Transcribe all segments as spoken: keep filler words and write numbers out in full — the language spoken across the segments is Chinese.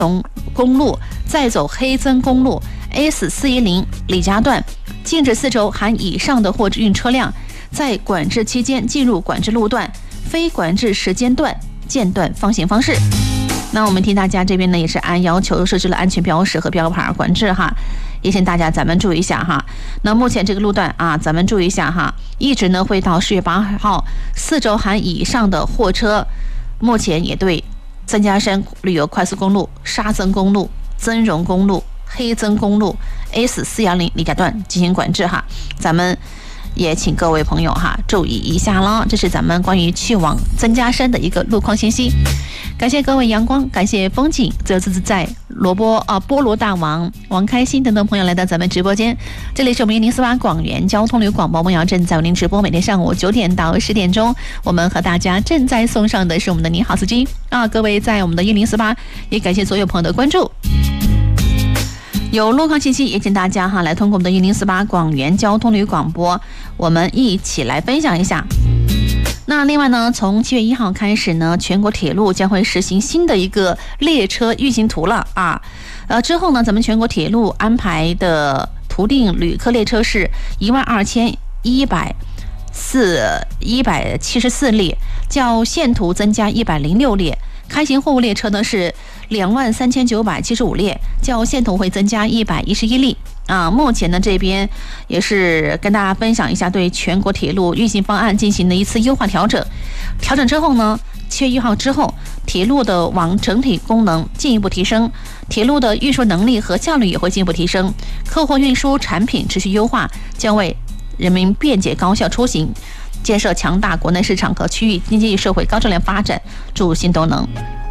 龙公路，再走黑增公路 S 四一零李家段，禁止四轴含以上的货运车辆在管制期间进入管制路段，非管制时间段间断放行方式。那我们听大家这边呢也是按要求设置了安全标识和标牌管制哈，也请大家咱们注意一下哈。那目前这个路段啊，咱们注意一下哈，一直呢会到十月八号，四轴含以上的货车，目前也对曾家山旅游快速公路、沙增公路、增荣公路、黑增公路 S 四一零李家段进行管制哈，咱们也请各位朋友哈注意一下了。这是咱们关于去往曾家山的一个路况信息。感谢各位阳光，感谢风景自由自在萝卜啊菠萝大王王开心等等朋友来到咱们直播间。这里是我们一零四八广元交通旅游广播，我们要正在为您直播，每天上午九点到十点钟，我们和大家正在送上的是我们的你好司机啊！各位在我们的一零四八，也感谢所有朋友的关注。有路况信息，也请大家哈来通过我们的一零四八广元交通旅游广播，我们一起来分享一下。那另外呢，从七月一号开始呢，全国铁路将会实行新的一个列车运行图了啊。呃，之后呢，咱们全国铁路安排的图定旅客列车是一万二千一百四一百七十四列，较现图增加一百零六列。开行货物列车呢是两万三千九百七十五列，较现图会增加一百一十一例。啊，目前呢这边也是跟大家分享一下对全国铁路运行方案进行的一次优化调整。调整之后呢，七月一号之后，铁路的网整体功能进一步提升，铁路的运输能力和效率也会进一步提升，客货运输产品持续优化，将为人民便捷高效出行，建设强大国内市场和区域经济社会高质量发展注入新动能。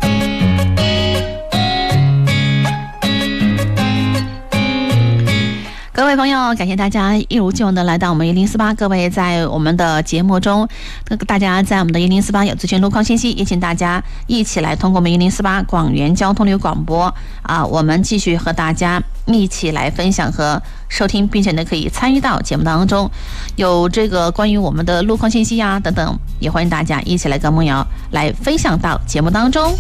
各位朋友，感谢大家一如既往的来到我们一零四八。各位在我们的节目中，大家在我们的一零四八有资讯路况信息，也请大家一起来通过我们一零四八广元交通旅游广播啊，我们继续和大家一起来分享和收听，并且呢可以参与到节目当中，有这个关于我们的路况信息呀、啊、等等，也欢迎大家一起来跟梦瑶来分享到节目当中。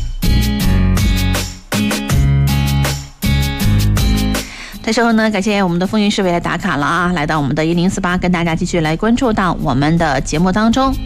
这时候呢，感谢我们的风云市委来打卡了啊，来到我们的一零四八，跟大家继续来关注到我们的节目当中。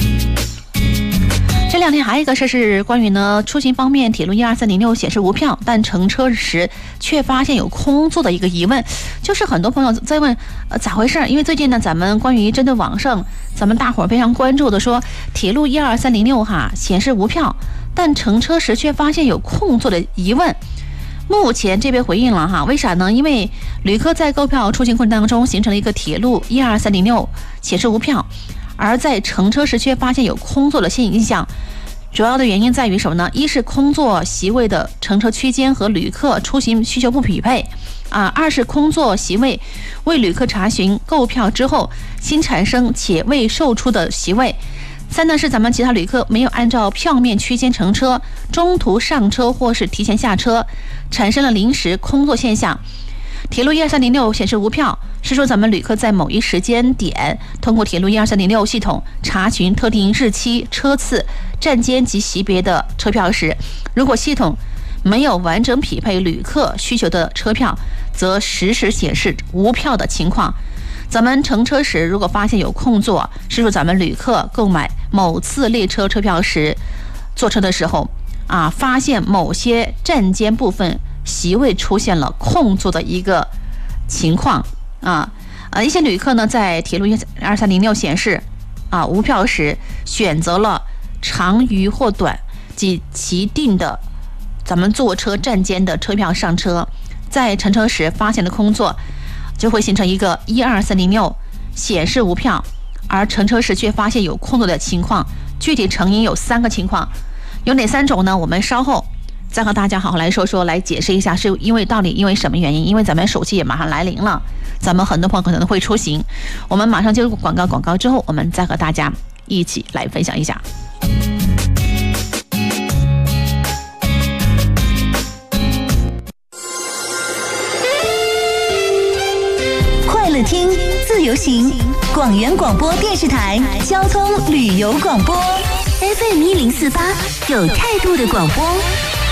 这两天还有一个事是关于呢出行方面，铁路一二三零六显示无票，但乘车时却发现有空座的一个疑问，就是很多朋友在问呃咋回事？因为最近呢，咱们关于针对网上咱们大伙儿非常关注的说，铁路一二三零六哈显示无票，但乘车时却发现有空座的疑问。目前这边回应了哈，为啥呢？因为旅客在购票出行过程当中形成了一个铁路一二三零六显示无票，而在乘车时却发现有空座的现象。主要的原因在于什么呢？一是空座席位的乘车区间和旅客出行需求不匹配啊；二是空座席位为旅客查询购票之后新产生且未售出的席位。三呢是咱们其他旅客没有按照票面区间乘车，中途上车或是提前下车，产生了临时空座现象。铁路一二三零六显示无票，是说咱们旅客在某一时间点通过铁路一二三零六系统查询特定日期、车次、站间及级别的车票时，如果系统没有完整匹配旅客需求的车票，则实时显示无票的情况。咱们乘车时如果发现有空座，是说咱们旅客购买某次列车车票时，坐车的时候啊，发现某些站间部分席位出现了空座的一个情况啊。呃，一些旅客呢在铁路一二三零六显示啊无票时，选择了长余或短及其定的咱们坐车站间的车票上车，在乘车时发现的空座，就会形成一个一二三零六显示无票，而乘车时却发现有空座的情况。具体成因有三个情况，有哪三种呢？我们稍后再和大家好好来说说，来解释一下是因为到底因为什么原因。因为咱们暑期也马上来临了，咱们很多朋友可能会出行，我们马上就广告广告之后，我们再和大家一起来分享一下。 快乐听，自由行，广元广播电视台交通旅游广播 F M 一零四八，有态度的广播。